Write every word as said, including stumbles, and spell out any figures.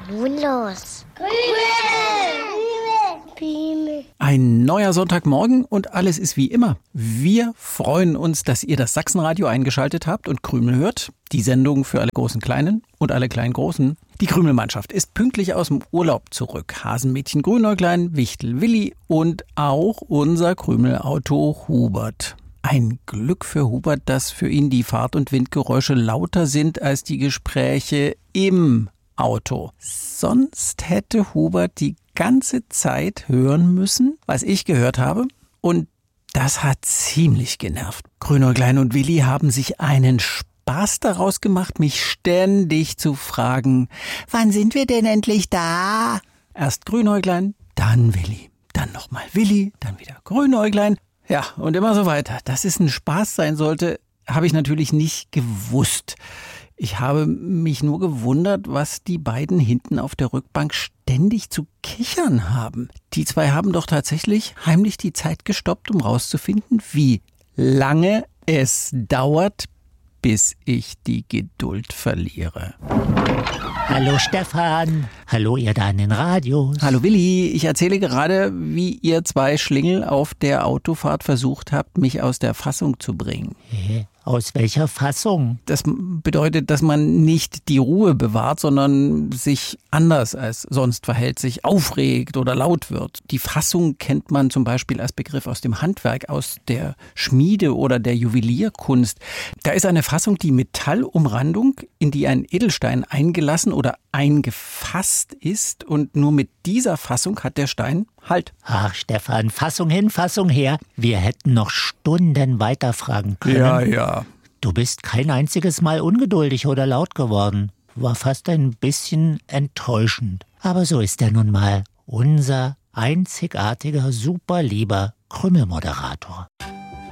nun los? Krümel. Ein neuer Sonntagmorgen und alles ist wie immer. Wir freuen uns, dass ihr das Sachsenradio eingeschaltet habt und Krümel hört. Die Sendung für alle großen Kleinen und alle kleinen Großen. Die Krümelmannschaft ist pünktlich aus dem Urlaub zurück. Hasenmädchen Grünäuglein, Wichtel Willi und auch unser Krümelauto Hubert. Ein Glück für Hubert, dass für ihn die Fahrt- und Windgeräusche lauter sind als die Gespräche im Auto. Sonst hätte Hubert die ganze Zeit hören müssen, was ich gehört habe. Und das hat ziemlich genervt. Grünäuglein und Willi haben sich einen Spaß daraus gemacht, mich ständig zu fragen, wann sind wir denn endlich da? Erst Grünäuglein, dann Willi, dann nochmal Willi, dann wieder Grünäuglein. Ja, und immer so weiter. Dass es ein Spaß sein sollte, habe ich natürlich nicht gewusst. Ich habe mich nur gewundert, was die beiden hinten auf der Rückbank ständig zu kichern haben. Die zwei haben doch tatsächlich heimlich die Zeit gestoppt, um rauszufinden, wie lange es dauert, bis ich die Geduld verliere. Hallo Stefan, hallo ihr da an den Radios. Hallo Willi, ich erzähle gerade, wie ihr zwei Schlingel auf der Autofahrt versucht habt, mich aus der Fassung zu bringen. Hä? Aus welcher Fassung? Das bedeutet, dass man nicht die Ruhe bewahrt, sondern sich anders als sonst verhält, sich aufregt oder laut wird. Die Fassung kennt man zum Beispiel als Begriff aus dem Handwerk, aus der Schmiede oder der Juwelierkunst. Da ist eine Fassung die Metallumrandung, in die ein Edelstein eingelassen oder eingefasst ist, und nur mit dieser Fassung hat der Stein Halt. Ach Stefan, Fassung hin, Fassung her. Wir hätten noch Stunden weiterfragen können. Ja, ja. Du bist kein einziges Mal ungeduldig oder laut geworden. War fast ein bisschen enttäuschend. Aber so ist er nun mal. Unser einzigartiger, super lieber Krümelmoderator.